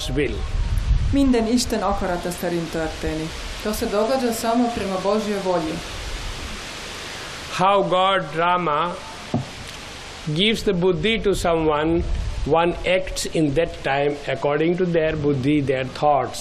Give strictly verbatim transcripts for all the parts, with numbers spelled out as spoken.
God's will. Minden Isten akarata szerint történik. To se događa samo prema Božjoj volji. How God, Rama, gives the buddhi to someone, one acts in that time according to their buddhi, their thoughts.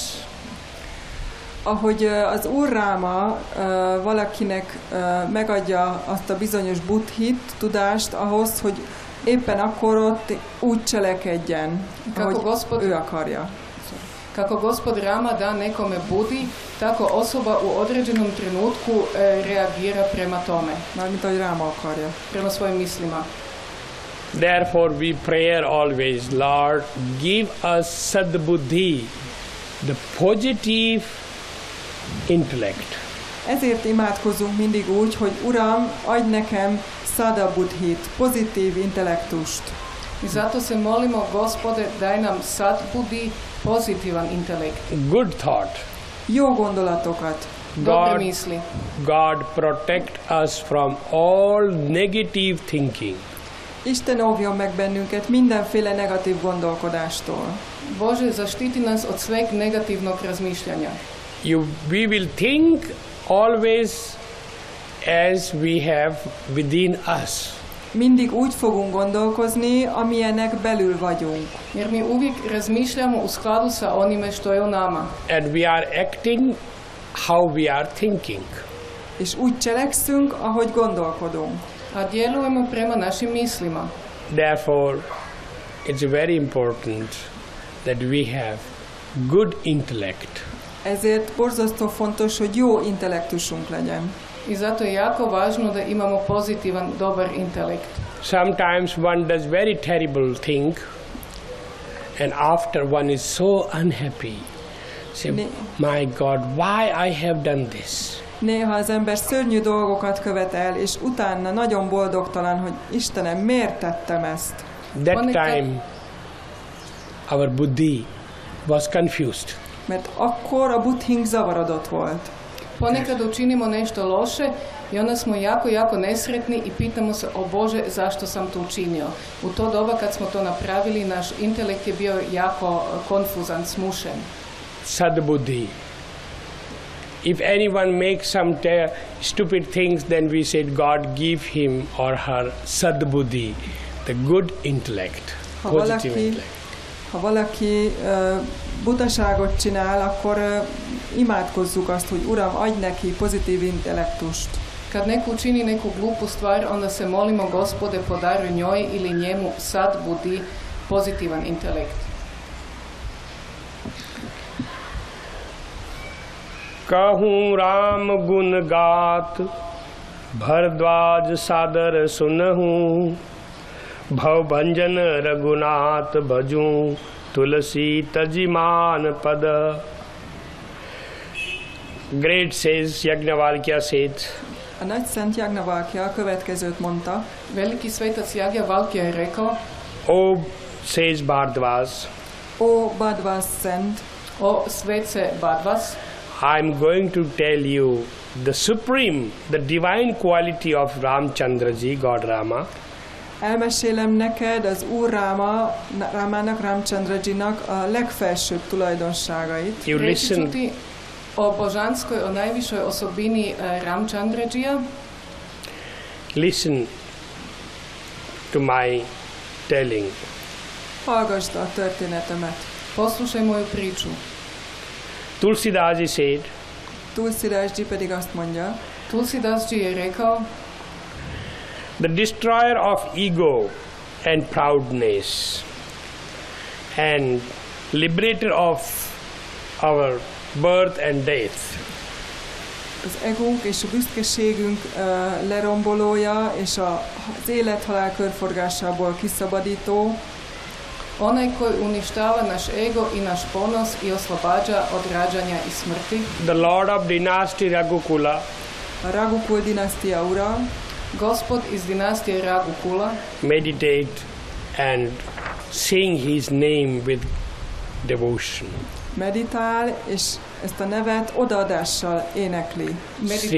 Ahogy az Úr Ráma valakinek megadja azt a bizonyos buddhit, tudást ahhoz, hogy éppen akkor ott úgy cselekedjen, ahogy Gospod, ő akarja. Kako Gospod Rama da nekome budi, tako osoba u određenom trenutku e, reagira prema tome. Mármint ahogy Ráma akarja. Prema svojim mislima. Therefore we pray always, Lord, give us sadbuddhi, the positive intellect. Ezért imádkozunk mindig úgy, hogy Uram, adj nekem sadabuddhit, pozitív intellektust. I zato se molimo, Gospode, daj nam sadbuddhi, pozitivan intelekt. Good thought. Jó gondolatokat. Dobre misli. God protect us from all negative thinking. Isten óvjon meg bennünket mindenféle negatív gondolkodástól. Bože, zaštiti nas od sveg negativnog razmišljanja. You, we will think always as we have within us. Mindig úgy fogunk gondolkozni, amilyenek belül vagyunk. Jer mi uvijek razmišljamo u skladu sa onime što je u nama. And we are acting how we are thinking. És úgy cselekszünk, ahogy gondolkodunk. A djelujemo prema našim mislima. Therefore, it's very important that we have good intellect. Ezért borzasztó fontos, hogy jó intellektusunk legyen. I zato je jako važno da imamo pozitivan, dobar intelekt. Sometimes one does very terrible thing and after one is so unhappy. Say, Ne- my God, why I have done this? Néha az ember szörnyű dolgokat követ el, és utána nagyon boldogtalan, hogy Istenem, miért tettem ezt? That One time our buddhi was confused. Mert akkor a buddhink zavarodott volt. Ponekad učinimo nešto loše i onda smo jako, jako nesretni i pitamo se, o Bože, zašto sam to učinio. U to doba kad smo to napravili, naš intelekt je bio jako konfuzan, smušen. Sadbuddhi. If anyone makes some te- stupid things, then we said, God give him or her sadbuddhi, the good intellect, Ha positive valaki, intellect. ha valaki uh, butaságot csinál, akkor uh, imádkozzuk azt, hogy Uram, adj neki pozitív intellektust. Kad neko učini neku glupu stvar, onda se molimo, Gospode, podaruj njoj ili njemu sad budi pozitivan intelekt. कहूँ राम गुण गात भरद्वाज सादर सुनहूँ भव भंजन रघुनाथ भजूं तुलसी तजिमान पद. Great says Yajnavalkya said, A nagy szent Jagnavalkya a következőt mondta. Veliki svetac Jagnavalkya je rekao, O says Bhardwaj, Ó, Badvas szent, o svece Badvas, I'm going to tell you the supreme, the divine quality of Ramchandra ji, God Rama. elmesélem neked az Úr Ráma, Rámának, Ramchandrajinak a legfelsőbb tulajdonságait. You reći ću listen, ti o božanskoj, o najvišoj osobini eh, Ramchandradžija. listen to my telling. Hallgasd a történetemet. Poslušaj moju priču. Tulsidas ji said, Tulsidásji pedig azt mondja, Tulsidasji je rekao, the destroyer of ego and proudness and liberator of our birth and death. az egónk és a büszkeségünk uh, lerombolója és a, az élet-halál körforgásából kiszabadító, onaj koji uništava naš ego i naš ponos i oslobađa od rađanja i smrti, The Lord of Dynasty Raghukula, a Raghukul dinasztia ura, Gospod iz dinastije Raghukula, meditate and sing his name with devotion. meditál, és ezt a nevet odaadással énekli. meditira